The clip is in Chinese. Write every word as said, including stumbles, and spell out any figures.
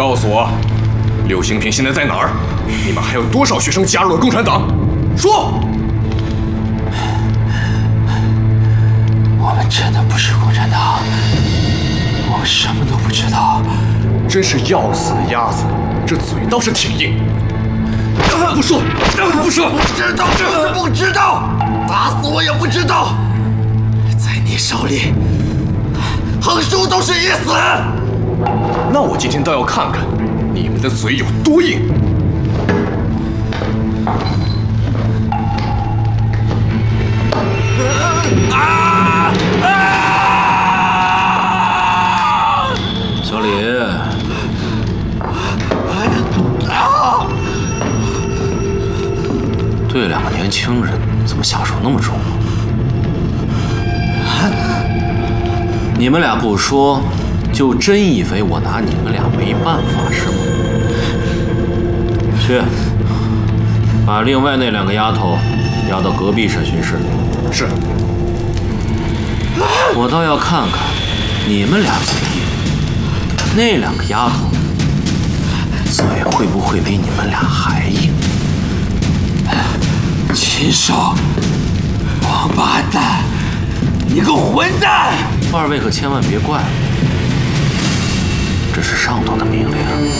告诉我，柳行平现在在哪儿？你们还有多少学生加入了共产党？说！ 我们真的不是共产党，我们什么都不知道。 真是要死的鸭子，这嘴倒是挺硬。不说，不说， 不知道就是不知道，打死我也不知道。在你手里，横竖都是一死。 那我今天倒要看看你们的嘴有多硬。 啊啊！ 小李， 啊！ 对两个年轻人怎么下手那么重？你们俩不说，就真以为我拿你们俩没办法是吗？去，把另外那两个丫头押到隔壁审讯室。 是。 我倒要看看你们俩嘴硬，那两个丫头嘴会不会比你们俩还硬？ 禽兽！王八蛋！你个混蛋！ 二位可千万别怪我，这是上头的命令。